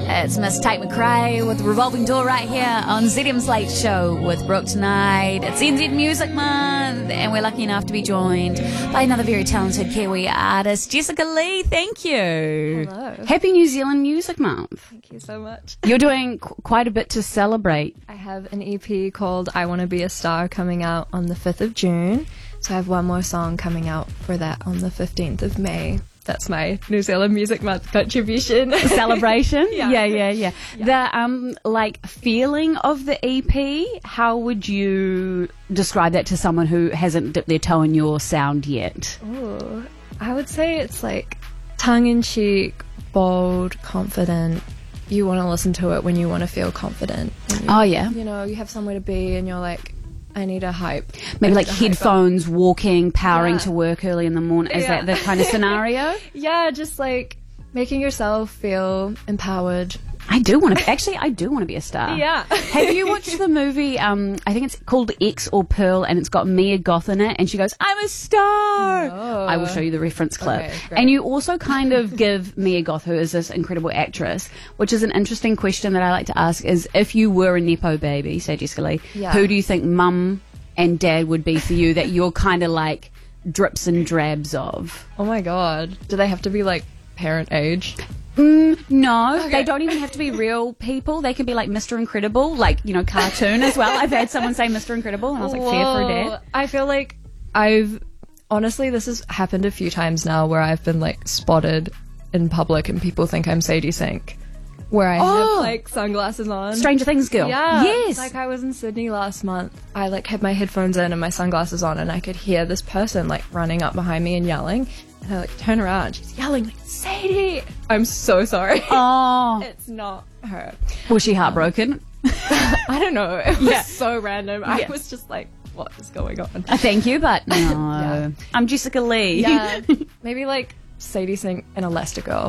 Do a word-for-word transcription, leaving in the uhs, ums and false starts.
It's Miss Tate McRae with the Revolving Door right here on Z M's Late Show with Brooke tonight. It's N Z Music Month, and we're lucky enough to be joined by another very talented Kiwi artist, Jessica Lee. Thank you. Hello. Happy New Zealand Music Month. Thank you so much. You're doing qu- quite a bit to celebrate. I have an E P called I Want to Be a Star coming out on the fifth of June. So I have one more song coming out for that on the fifteenth of May. That's my New Zealand Music Month contribution. Celebration? Yeah. yeah, yeah, yeah. Yeah. The um, like feeling of the E P. How would you describe that to someone who hasn't dipped their toe in your sound yet? Ooh, I would say it's like tongue-in-cheek, bold, confident. You want to listen to it when you want to feel confident. When you, Oh yeah. You know, you have somewhere to be and you're like, I need a hype. Maybe I like need a hype up. headphones, walking, powering Yeah. to work early in the morning. Is Yeah. that the kind of scenario? Yeah, just like making yourself feel empowered. I do want to. Actually, I do want to be a star. Yeah. Have you watched the movie? Um, I think it's called X or Pearl, and it's got Mia Goth in it, and she goes, "I'm a star." No. I will show you the reference clip. Okay, great. And you also kind of give Mia Goth, who is this incredible actress, which is an interesting question that I like to ask: is if you were a nepo baby, say Jessica Lee, Yeah. who do you think mum and dad would be for you that you're kind of like drips and drabs of? Oh my god. Do they have to be like parent age? Mm, no, Okay. they don't even have to be real people. They can be like Mister Incredible, like, you know, cartoon as well. I've had someone say Mister Incredible, and I was like, fair for a Whoa. dad. I feel like I've honestly this has happened a few times now where I've been like spotted in public and people think I'm Sadie Sink. Where I Oh. have like sunglasses on. Stranger Things girl. Yeah. Yes. Like I was in Sydney last month. I like had my headphones in and my sunglasses on and I could hear this person like running up behind me and yelling. And I like turn around. She's yelling like, Sadie! I'm so sorry. Oh, It's not her. was she heartbroken? I don't know. It was Yeah. so random. I Yeah. was just like, what is going on? Uh, Thank you, but no. Yeah. I'm Jessica Lee. Yeah. Maybe like Sadie Sink and Elastigirl.